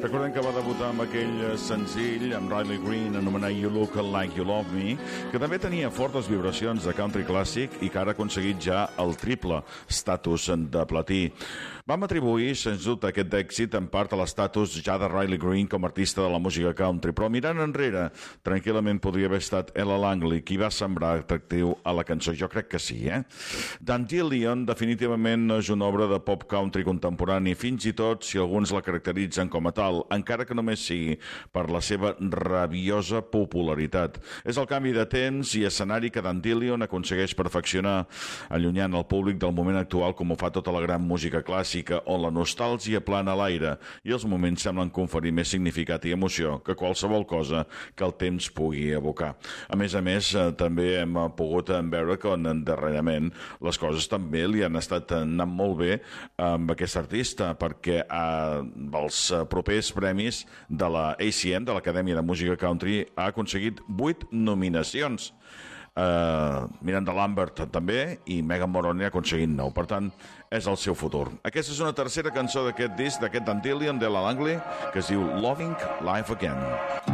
Recordem que va debutar amb aquell senzill amb Riley Green anomenat You Look Like You Love Me, que també tenia fortes vibracions de country clàssic i que ara ha aconseguit ja el triple estatus de platí. Vam atribuir, sens dubte, aquest èxit en part a l'estatus ja de Riley Green com a artista de la música country, però mirant enrere, tranquil·lament podria haver estat Ella Langley qui va sembrar atractiu a la cançó. Jo crec que sí, Dandelion definitivament no és una obra de pop country contemporani, fins i tot si alguns la caracteritzen com a tal, encara que només sigui per la seva rabiosa popularitat. És el canvi de temps i escenari que Dandelion aconsegueix perfeccionar, allunyant el públic del moment actual com ho fa tota la gran música clàssica, on la nostàlgia plana a l'aire i els moments semblen conferir més significat i emoció que qualsevol cosa que el temps pugui evocar. A més, també hem pogut veure que darrerament les coses també li han estat anant molt bé amb aquest artista, perquè els propers premis de la ACM, de l'Acadèmia de Música Country, ha aconseguit 8 nominacions. Miranda Lambert també, i Megan Moroney ha aconseguit 9. Per tant, és el seu futur. Aquesta és una tercera cançó d'aquest disc, d'aquest Dandelion de la Langley, que es diu Loving Life Again.